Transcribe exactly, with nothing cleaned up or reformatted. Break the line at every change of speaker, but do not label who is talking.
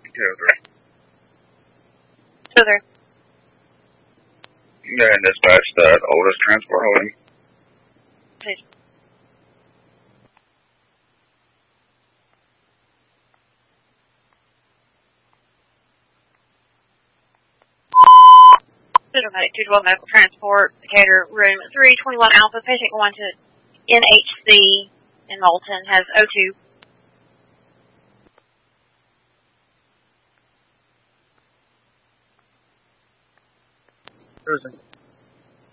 two three.
two three.
Go ahead and dispatch that oldest transport holding.
Please. Automatic two twelve medical transport, Decatur, room three twenty-one Alpha, patient going to N H C in Moulton, has O two.
Cruising.